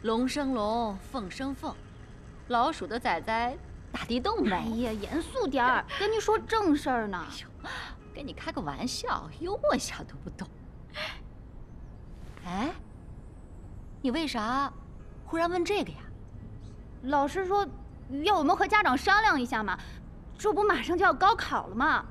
龙生龙，凤生凤，老鼠的崽崽打地洞呗。 哎呀，严肃点儿，跟你说正事儿呢。 跟你开个玩笑，幽默一下都不懂。哎，你为啥忽然问这个呀？ 老师说要我们和家长商量一下嘛，这不马上就要高考了吗？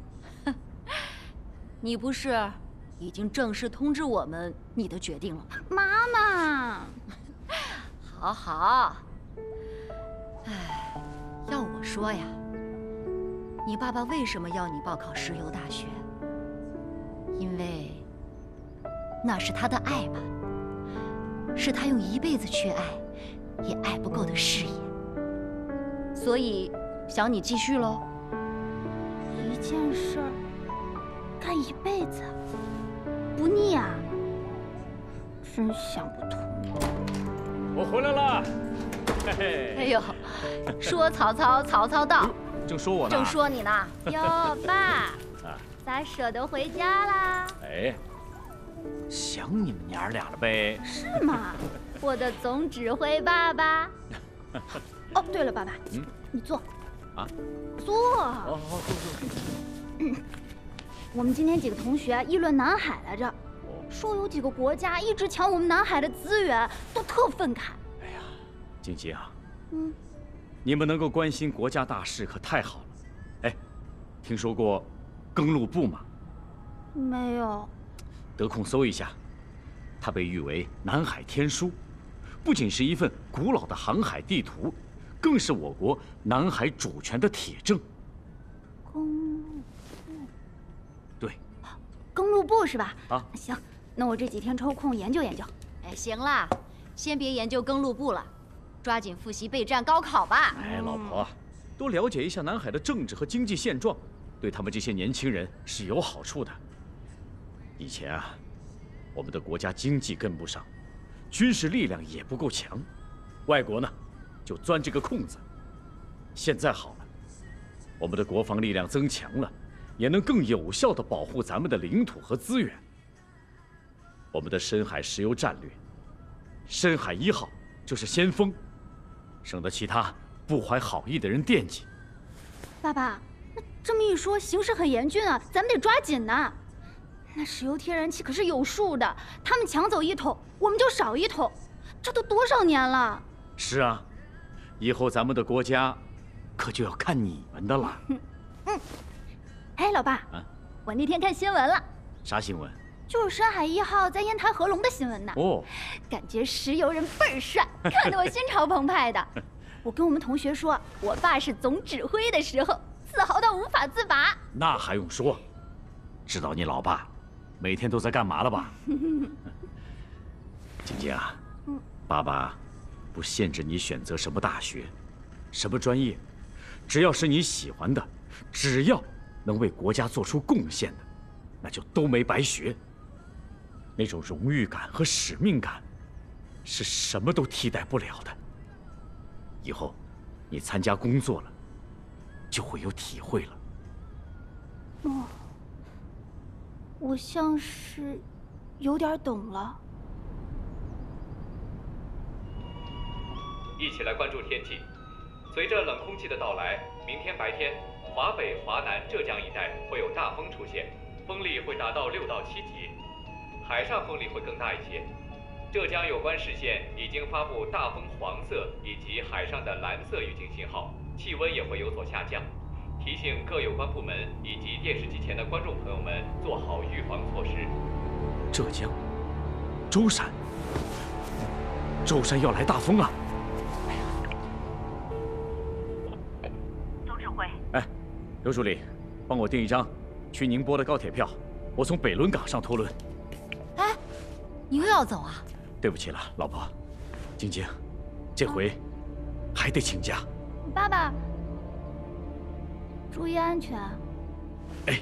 你不是已经正式通知我们你的决定了吗？ 妈妈， 好好。哎，要我说呀，你爸爸为什么要你报考石油大学？因为那是他的爱吧，是他用一辈子去爱，也爱不够的事业，所以想你继续喽。 一件事儿干一辈子，不腻啊？真想不通。 我回来了，嘿嘿。 哎呦，说曹操，曹操到。 正说我呢。 正说你呢。 哟，爸，咋舍得回家啦？ 哎，想你们娘儿俩了呗？ 是吗？我的总指挥爸爸。哦，对了，爸爸，你坐。 啊？ 坐。 哦，坐。 我们今天几个同学议论南海来着，说有几个国家一直抢我们南海的资源，都特愤慨。 哎呀，静静啊， 你们能够关心国家大事可太好了。哎，听说过更路部吗？ 没有。 得空搜一下，它被誉为南海天书，不仅是一份古老的航海地图，更是我国南海主权的铁证。 公路部。 对。 公路部是吧？ 啊， 行，那我这几天抽空研究研究。 哎，行啦，先别研究更路部了，抓紧复习备战高考吧。 哎，老婆，多了解一下南海的政治和经济现状，对他们这些年轻人是有好处的。以前啊，我们的国家经济跟不上，军事力量也不够强，外国呢就钻这个空子。现在好了，我们的国防力量增强了，也能更有效地保护咱们的领土和资源。我们的深海石油战略，深海1号就是先锋，省得其他不怀好意的人惦记。 爸爸，那这么一说，形势很严峻啊，咱们得抓紧呐。那石油天然气可是有数的，他们抢走1桶，我们就少1桶，这都多少年了？ 是啊，以后咱们的国家可就要看你们的了。 哎，老爸，我那天看新闻了。 啥新闻？ 就是深海1号在烟台合龙的新闻呢。 哦， 感觉石油人倍儿帅，看得我心潮澎湃的。我跟我们同学说，我爸是总指挥的时候，自豪到无法自拔。 那还用说？知道你老爸每天都在干嘛了吧？晶晶啊，爸爸不限制你选择什么大学，什么专业，只要是你喜欢的，只要能为国家做出贡献的，那就都没白学。那种荣誉感和使命感，是什么都替代不了的。以后你参加工作了，就会有体会了。 哦，我像是有点懂了。 一起来关注天气。随着冷空气的到来，明天白天，华北、华南、浙江一带会有大风出现，风力会达到6到7级，海上风力会更大一些。浙江有关市县已经发布大风黄色以及海上的蓝色预警信号，气温也会有所下降。提醒各有关部门以及电视机前的观众朋友们做好预防措施。 浙江，舟山，舟山要来大风了！ 总指挥， 哎，刘助理，帮我订一张去宁波的高铁票，我从北仑港上拖轮。 哎，你又要走啊？ 对不起了，老婆。晶晶，这回还得请假。 爸爸，注意安全。 哎。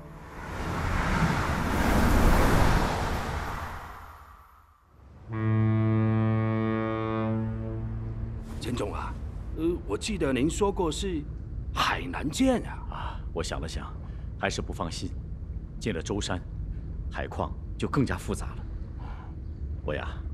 陈总啊，我记得您说过是海南舰啊。 我想了想，还是不放心。进了舟山，海况就更加复杂了。我呀，